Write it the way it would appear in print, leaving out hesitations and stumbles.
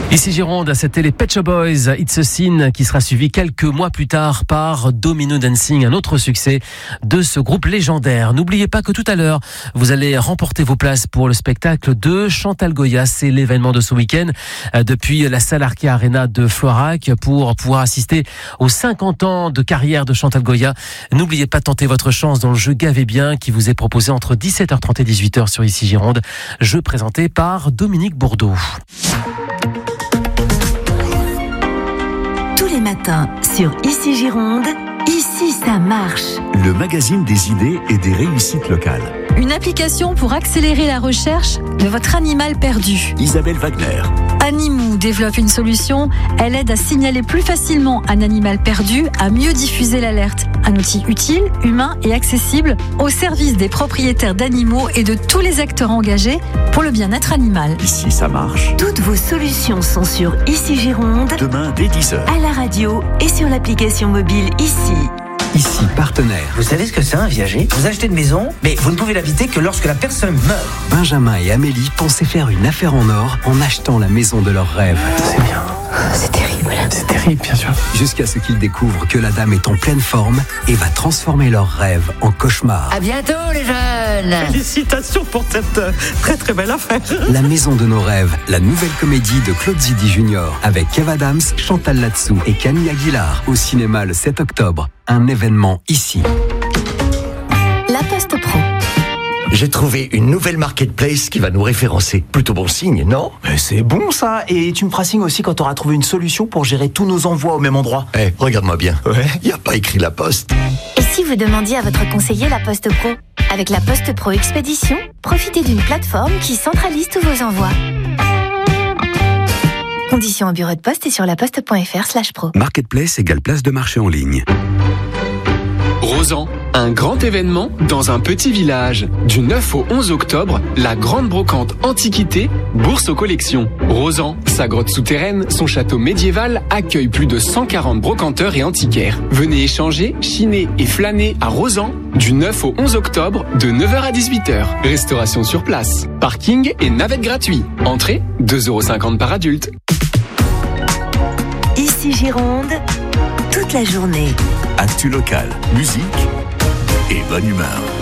Ici Gironde, c'était les Pet Shop Boys, It's a Sin, qui sera suivi quelques mois plus tard par Domino Dancing, un autre succès de ce groupe légendaire. N'oubliez pas que tout à l'heure, vous allez remporter vos places pour le spectacle de Chantal Goya. C'est l'événement de ce week-end depuis la salle Arkéa Arena de Florac pour pouvoir assister aux 50 ans de carrière de Chantal Goya. N'oubliez pas de tenter votre chance dans le jeu Gavez bien qui vous est proposé entre 17h30 et 18h sur Ici Gironde. Jeu présenté par Dominique Bourdeau. Tous les matins sur Ici Gironde, Ici ça marche. Le magazine des idées et des réussites locales. Une application pour accélérer la recherche de votre animal perdu. Isabelle Wagner. Animou développe une solution. Elle aide à signaler plus facilement un animal perdu, à mieux diffuser l'alerte. Un outil utile, humain et accessible au service des propriétaires d'animaux et de tous les acteurs engagés pour le bien-être animal. Ici ça marche. Toutes vos solutions sont sur Ici Gironde, Demain dès 10h. à la radio et sur l'application mobile Ici. Ici, partenaire. Vous savez ce que c'est un viager? Vous achetez une maison, mais vous ne pouvez l'habiter que lorsque la personne meurt. Benjamin et Amélie pensaient faire une affaire en or en achetant la maison de leurs rêves. C'est bien. C'est terrible. C'est terrible, bien sûr. Jusqu'à ce qu'ils découvrent que la dame est en pleine forme et va transformer leurs rêves en cauchemars. À bientôt, les jeunes. Félicitations pour cette très très belle affaire. La maison de nos rêves, la nouvelle comédie de Claude Zidi Jr. avec Kev Adams, Chantal Latsou et Camille Aguilar au cinéma le 7 octobre. Un événement ici. La Poste Pro. J'ai trouvé une nouvelle marketplace qui va nous référencer. Plutôt bon signe, non? Mais c'est bon ça. Et tu me feras signe aussi quand tu auras trouvé une solution pour gérer tous nos envois au même endroit. Regarde-moi bien. Ouais. Y a pas écrit La Poste. Et si vous demandiez à votre conseiller La Poste Pro? Avec La Poste Pro Expédition, profitez d'une plateforme qui centralise tous vos envois. Conditions au bureau de poste et sur laposte.fr/pro. Marketplace égale place de marché en ligne. Rosan, un grand événement dans un petit village. Du 9 au 11 octobre, la grande brocante Antiquité, bourse aux collections. Rosan, sa grotte souterraine, son château médiéval accueille plus de 140 brocanteurs et antiquaires. Venez échanger, chiner et flâner à Rosan du 9 au 11 octobre de 9h à 18h. Restauration sur place, parking et navette gratuit. entrée 2,50 € par adulte. Ici Gironde, toute la journée. Actu local, musique et bonne humeur.